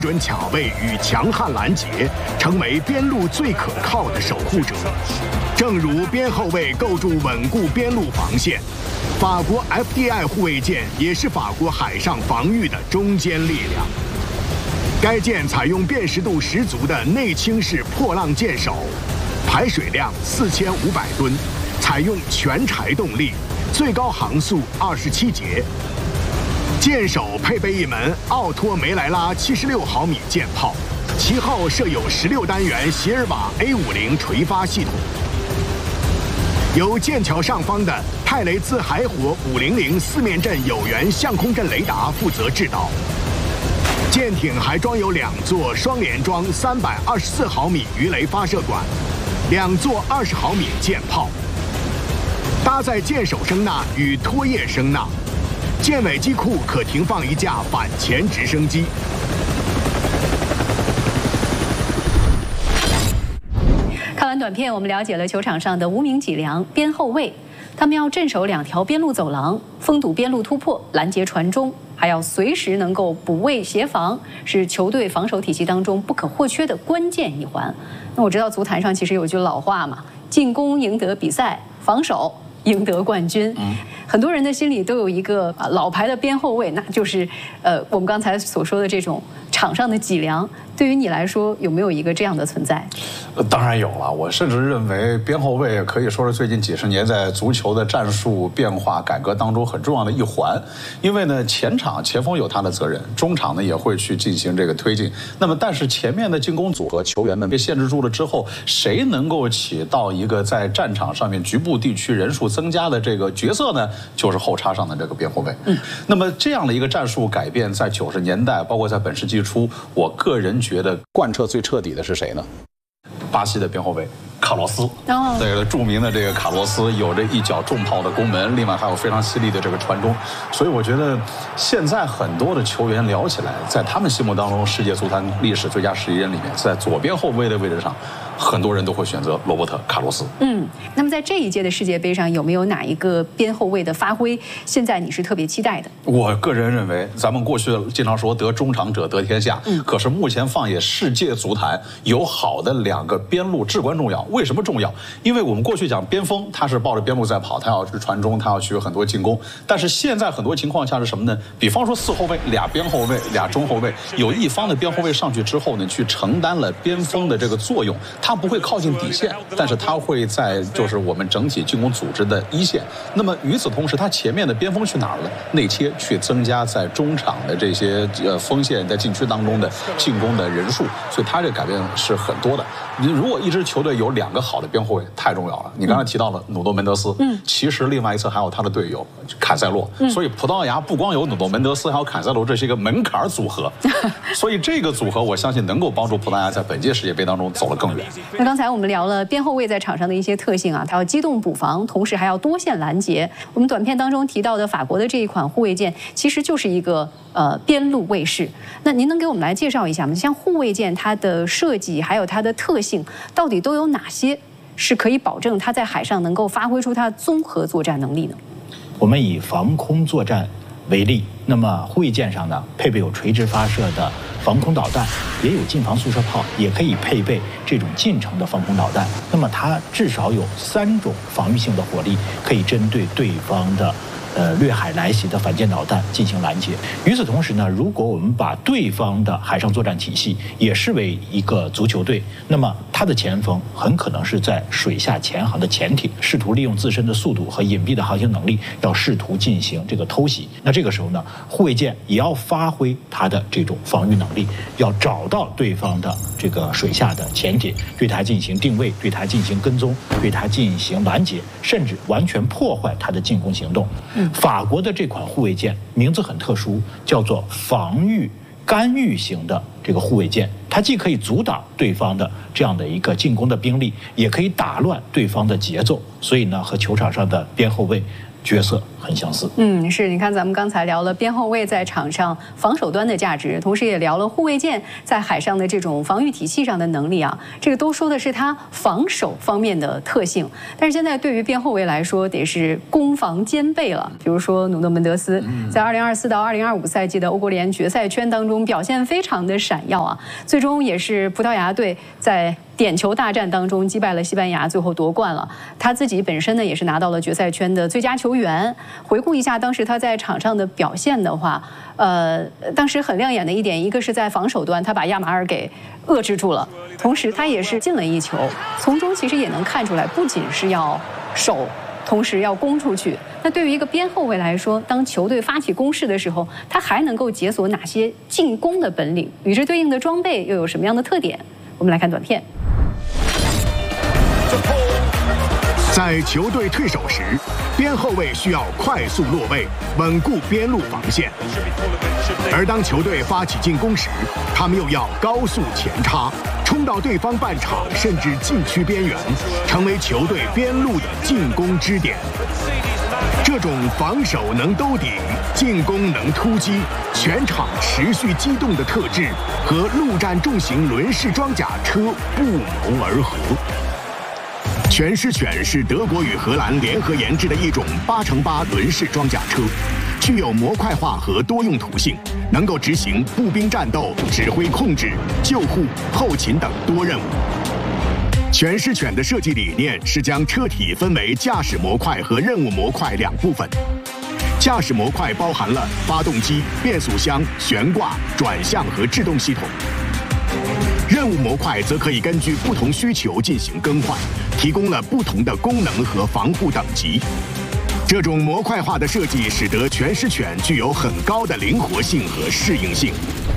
准卡位与强悍拦截，成为边路最可靠的守护者。正如边后卫构筑稳固边路防线，法国 FDI 护卫舰也是法国海上防御的中坚力量。该舰采用辨识度十足的内倾式破浪舰首，排水量4500吨，采用全柴动力，最高航速27节。舰首配备一门奥托梅莱拉76毫米舰炮，其后设有16单元席尔瓦 A50垂发系统。由舰桥上方的泰雷兹海火500四面阵有源相空阵雷达负责制导。舰艇还装有2座双联装324毫米鱼雷发射管，2座20毫米舰炮，搭载舰首声纳与拖曳声纳。舰尾机库可停放一架反潜直升机。 看完短片，我们了解了球场上的无名脊梁边后卫，他们要镇守2条边路走廊，封堵边路突破，拦截传中，还要随时能够补位协防，是球队防守体系当中不可或缺的关键一环。那我知道足坛上其实有句老话嘛，进攻赢得比赛，防守赢得冠军。很多人的心里都有一个老牌的边后卫，那就是我们刚才所说的这种场上的脊梁。对于你来说，有没有一个这样的存在？ 当然有了。我甚至认为边后卫可以说是最近几十年在足球的战术变化改革当中很重要的一环。因为呢，前场前锋有他的责任，中场呢也会去进行这个推进。那么，但是前面的进攻组合球员们被限制住了之后，谁能够起到一个在战场上面局部地区人数增加的这个角色呢？就是后插上的这个边后卫。那么这样的一个战术改变，在90年代，包括在本世纪初，我个人觉得贯彻最彻底的是谁呢？巴西的边后卫卡洛斯，对，著名的这个卡洛斯有着一脚重炮的攻门，另外还有非常犀利的这个传中，所以我觉得现在很多的球员聊起来，在他们心目当中，世界足坛历史最佳11人里面，在左边后卫的位置上，很多人都会选择罗伯特·卡洛斯。 那么在这一届的世界杯上，有没有哪一个边后卫的发挥，现在你是特别期待的？我个人认为，咱们过去经常说得中场者得天下，可是目前放眼世界足坛，有好的2个边路至关重要。为什么重要？因为我们过去讲边锋，他是抱着边路在跑，他要去传中，他要去很多进攻。但是现在很多情况下是什么呢？比方说4后卫、2边后卫、2中后卫，有一方的边后卫上去之后呢，去承担了边锋的这个作用。他不会靠近底线，但是他会在就是我们整体进攻组织的一线。那么与此同时，他前面的边锋去哪儿了？内切去增加在中场的这些锋线在禁区当中的进攻的人数，所以他这改变是很多的。如果一支球队有2个好的边后卫，太重要了。你刚才提到了努诺门德斯，其实另外一侧还有他的队友坎塞洛，所以葡萄牙不光有努诺门德斯，还有坎塞洛，这是一个门槛组合。所以这个组合，我相信能够帮助葡萄牙在本届世界杯当中走得更远。 那刚才我们聊了边后卫在场上的一些特性啊，他要机动补防，同时还要多线拦截。我们短片当中提到的法国的这一款护卫舰，其实就是一个边路卫士。那您能给我们来介绍一下吗？像护卫舰它的设计还有它的特性，到底都有哪些是可以保证它在海上能够发挥出它综合作战能力呢？ 我们以防空作战为例，那么护卫舰上呢，配备有垂直发射的防空导弹，也有近防速射炮，也可以配备这种近程的防空导弹。那么它至少有3种防御性的火力，可以针对对方的掠海来袭的反舰导弹进行拦截。与此同时呢，如果我们把对方的海上作战体系也视为一个足球队，那么它的前锋很可能是在水下潜航的潜艇，试图利用自身的速度和隐蔽的航行能力，要试图进行这个偷袭。那这个时候呢，护卫舰也要发挥它的这种防御能力，要找到对方的这个水下的潜艇，对它进行定位，对它进行跟踪，对它进行拦截，甚至完全破坏它的进攻行动。法国的这款护卫舰名字很特殊，叫做防御干预型的这个护卫舰，它既可以阻挡对方的这样的一个进攻的兵力，也可以打乱对方的节奏。所以呢，和球场上的边后卫角色很相似。 是，你看咱们刚才聊了边后卫在场上防守端的价值，同时也聊了护卫舰在海上的这种防御体系上的能力啊，这个都说的是它防守方面的特性。但是现在对于边后卫来说，得是攻防兼备了。比如说努诺门德斯在2024到2025赛季的欧国联决赛圈当中表现非常的闪耀啊，最终也是葡萄牙队在点球大战当中击败了西班牙，最后夺冠了。他自己本身呢也是拿到了决赛圈的最佳球员。回顾一下当时他在场上的表现的话，当时很亮眼的一点，一个是在防守端，他把亚马尔给遏制住了，同时他也是进了一球。从中其实也能看出来，不仅是要守，同时要攻出去。那对于一个边后卫来说，当球队发起攻势的时候，他还能够解锁哪些进攻的本领？与之对应的装备又有什么样的特点？我们来看短片。 在球队退守时，边后卫需要快速落位，稳固边路防线；而当球队发起进攻时，他们又要高速前插，冲到对方半场甚至禁区边缘，成为球队边路的进攻支点。这种防守能兜底、进攻能突击、全场持续机动的特质，和陆战重型轮式装甲车不谋而合。全狮犬是德国与荷兰联合研制的一种8×8轮式装甲车，具有模块化和多用途性，能够执行步兵战斗、指挥控制、救护、后勤等多任务。全狮犬的设计理念是将车体分为驾驶模块和任务模块两部分。驾驶模块包含了发动机、变速箱、悬挂、转向和制动系统。任务模块则可以根据不同需求进行更换，提供了不同的功能和防护等级。这种模块化的设计使得全狮犬具有很高的灵活性和适应性。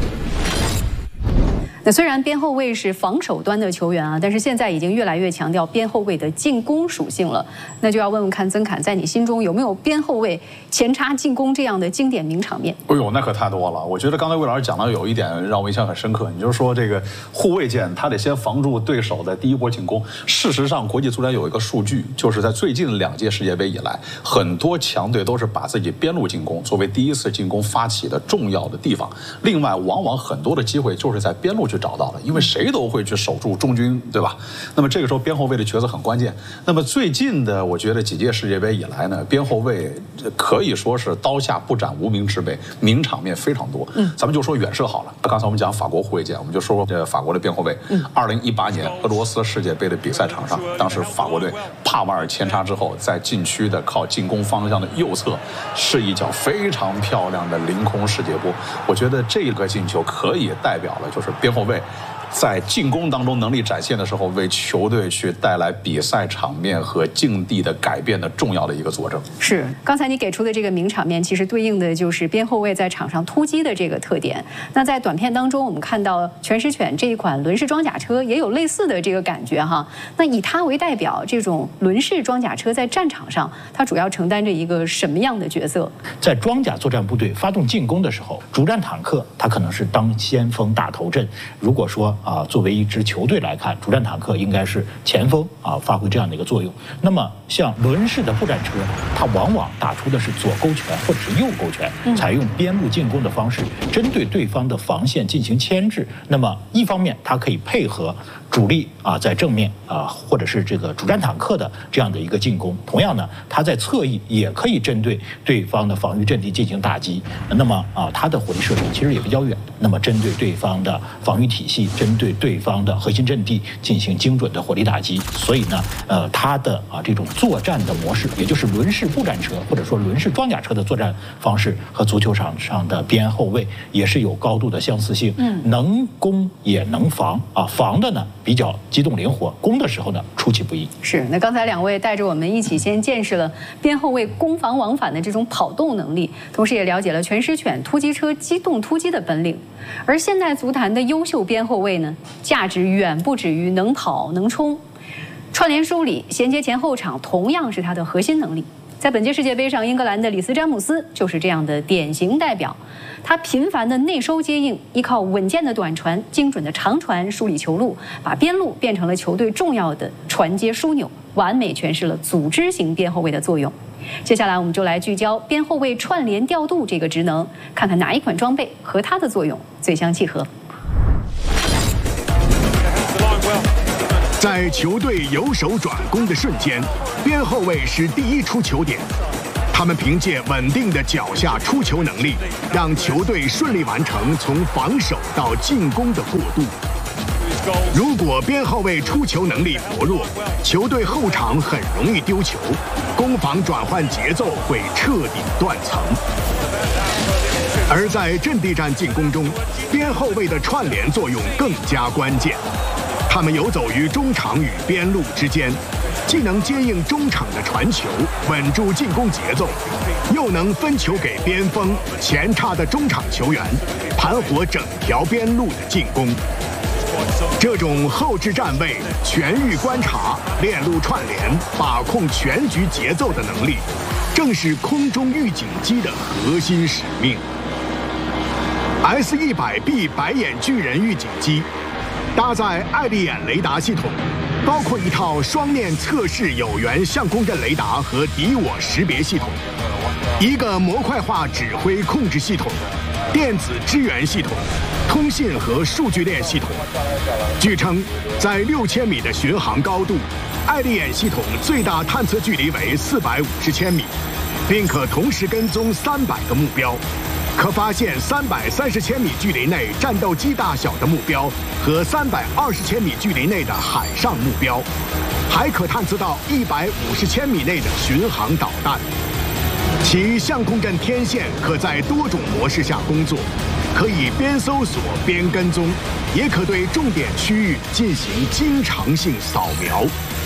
那虽然边后卫是防守端的球员啊，但是现在已经越来越强调边后卫的进攻属性了。那就要问问看曾侃，在你心中有没有边后卫前插进攻这样的经典名场面？ 哎呦，那可太多了。我觉得刚才魏老师讲到有一点让我印象很深刻，你就是说这个护卫舰他得先防住对手的第一波进攻。事实上，国际足联有一个数据，就是在最近2届世界杯以来，很多强队都是把自己边路进攻作为第一次进攻发起的重要的地方。另外，往往很多的机会就是在边路去找到的，因为谁都会去守住中军，对吧？那么这个时候边后卫的角色很关键。那么最近的，我觉得几届世界杯以来呢，边后卫可以说是刀下不斩无名之辈，名场面非常多。咱们就说远射好了。刚才我们讲法国护卫舰，我们就说法国的边后卫。2018年俄罗斯世界杯的比赛场上，当时法国队帕瓦尔前插之后，在禁区的靠进攻方向的右侧，是一脚非常漂亮的凌空世界波。我觉得这个进球可以代表了就是边后卫在进攻当中能力展现的时候，为球队去带来比赛场面和境地的改变的重要的一个佐证。 是，刚才你给出的这个名场面，其实对应的就是边后卫在场上突击的这个特点。那在短片当中，我们看到全狮犬这一款轮式装甲车也有类似的这个感觉哈。那以它为代表，这种轮式装甲车在战场上，它主要承担着一个什么样的角色？ 在装甲作战部队发动进攻的时候，主战坦克它可能是当先锋打头阵。如果说作为一支球队来看，主战坦克应该是前锋发挥这样的一个作用。那么像轮式的步战车，它往往打出的是左勾拳或者是右勾拳，采用边路进攻的方式，针对对方的防线进行牵制。那么一方面，它可以配合主力在正面或者是这个主战坦克的这样的一个进攻。同样呢，它在侧翼也可以针对对方的防御阵地进行打击。那么它的火力射程其实也比较远。那么针对对方的防御体系，针对对方的核心阵地进行精准的火力打击。所以呢，它的这种作战的模式，也就是轮式步战车或者说轮式装甲车的作战方式，和足球场上的边后卫也是有高度的相似性。能攻也能防防的呢比较机动灵活，攻的时候呢出其不意。 是，那刚才两位带着我们一起先见识了边后卫攻防往返的这种跑动能力，同时也了解了全狮犬突击车机动突击的本领。而现代足坛的优秀边后卫呢，价值远不止于能跑能冲，串联梳理、衔接前后场同样是他的核心能力。 在本届世界杯上，英格兰的里斯詹姆斯就是这样的典型代表。他频繁的内收接应，依靠稳健的短传、精准的长传梳理球路，把边路变成了球队重要的传接枢纽，完美诠释了组织型边后卫的作用。接下来我们就来聚焦边后卫串联调度这个职能，看看哪一款装备和它的作用最相契合。 在球队由守转攻的瞬间，边后卫是第一出球点。他们凭借稳定的脚下出球能力，让球队顺利完成从防守到进攻的过渡。如果边后卫出球能力薄弱，球队后场很容易丢球，攻防转换节奏会彻底断层。而在阵地战进攻中，边后卫的串联作用更加关键。他们游走于中场与边路之间，既能接应中场的传球，稳住进攻节奏，又能分球给边锋、前插的中场球员，盘活整条边路的进攻。这种后置站位、全域观察、链路串联、把控全局节奏的能力，正是空中预警机的核心使命。S100B 白眼巨人预警机搭载爱丽眼雷达系统，包括一套双面测试有源相攻阵雷达和敌我识别系统，一个模块化指挥控制系统、电子支援系统、通信和数据链系统。据称，在6000米的巡航高度，爱丽眼系统最大探测距离为450千米，并可同时跟踪300个目标。可发现330千米距离内战斗机大小的目标和320千米距离内的海上目标，还可探测到150千米内的巡航导弹。其相控阵天线可在多种模式下工作，可以边搜索边跟踪，也可对重点区域进行经常性扫描。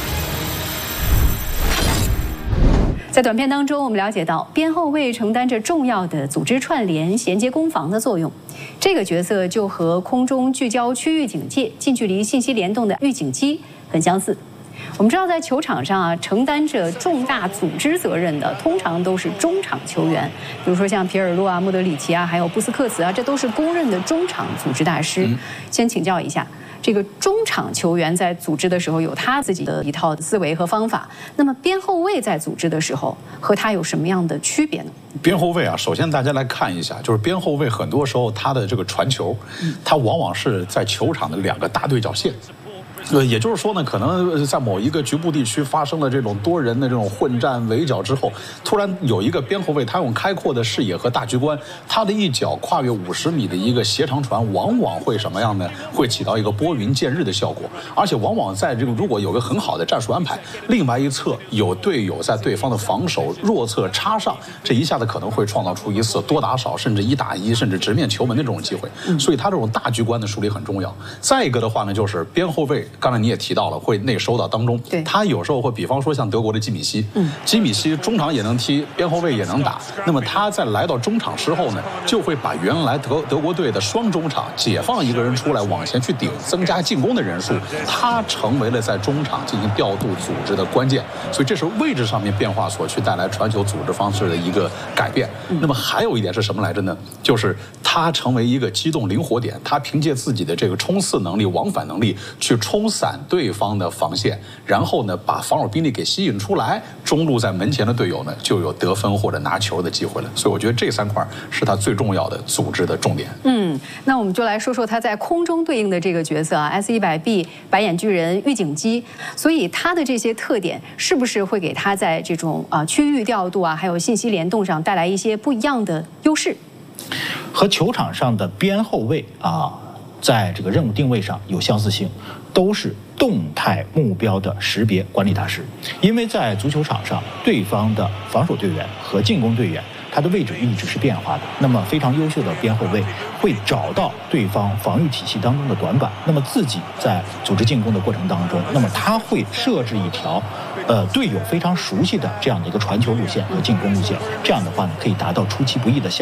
在短片当中，我们了解到边后卫承担着重要的组织串联、衔接攻防的作用。这个角色就和空中聚焦区域警戒、近距离信息联动的预警机很相似。我们知道，在球场上承担着重大组织责任的，通常都是中场球员，比如说像皮尔洛莫德里奇还有布斯克茨这都是公认的中场组织大师。先请教一下。这个中场球员在组织的时候有他自己的一套思维和方法，那么边后卫在组织的时候和他有什么样的区别呢？ 边后卫首先大家来看一下，就是边后卫很多时候他的这个传球，他往往是在球场的2个大对角线。也就是说呢，可能在某一个局部地区发生了这种多人的这种混战围剿之后，突然有一个边后卫，他用开阔的视野和大局观，他的一脚跨越50米的一个斜长传，往往会什么样呢？会起到一个拨云见日的效果，而且往往在这个如果有个很好的战术安排，另外一侧有队友在对方的防守弱侧插上，这一下子可能会创造出一次多打少，甚至1打1，甚至直面球门的这种机会。所以他这种大局观的梳理很重要。再一个的话呢，就是边后卫。刚才你也提到了，会内收到当中。对，他有时候会，比方说像德国的基米希，基米希中场也能踢，边后卫也能打。那么他在来到中场之后呢，就会把原来德国队的双中场解放一个人出来往前去顶，增加进攻的人数。他成为了在中场进行调度组织的关键。所以这是位置上面变化所去带来传球组织方式的一个改变。那么还有一点是什么来着呢？就是他成为一个机动灵活点，他凭借自己的这个冲刺能力、往返能力去冲散对方的防线，然后呢把防守兵力给吸引出来，中路在门前的队友呢就有得分或者拿球的机会了。所以我觉得这3块是他最重要的组织的重点。 那我们就来说说他在空中对应的这个角色S100B 白眼巨人预警机。所以他的这些特点是不是会给他在这种区域调度还有信息联动上带来一些不一样的优势？ 和球场上的边后卫在这个任务定位上有相似性，都是动态目标的识别管理大师。因为在足球场上，对方的防守队员和进攻队员，他的位置一直是变化的。那么非常优秀的边后卫会找到对方防御体系当中的短板，那么自己在组织进攻的过程当中，那么他会设置一条队友非常熟悉的这样的一个传球路线和进攻路线。这样的话呢，可以达到出其不意的效果。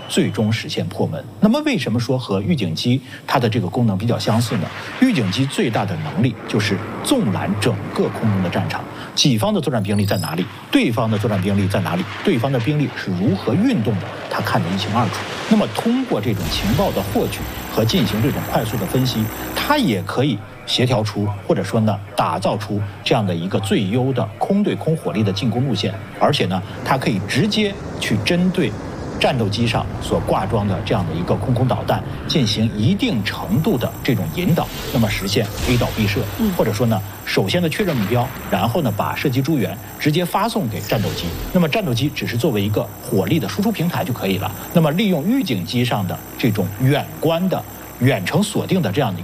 最终实现破门。那么为什么说和预警机它的这个功能比较相似呢？预警机最大的能力就是纵览整个空中的战场，己方的作战兵力在哪里，对方的作战兵力在哪里，对方的兵力是如何运动的，它看得一清二楚。那么通过这种情报的获取和进行这种快速的分析，它也可以协调出或者说呢打造出这样的一个最优的空对空火力的进攻路线，而且呢它可以直接去针对战斗机上所挂装的这样的一个空空导弹进行一定程度的这种引导，那么实现 A 到 B 射，或者说呢首先的确认目标，然后呢把射击诸元直接发送给战斗机，那么战斗机只是作为一个火力的输出平台就可以了。那么利用预警机上的这种远观的远程锁定的这样的一个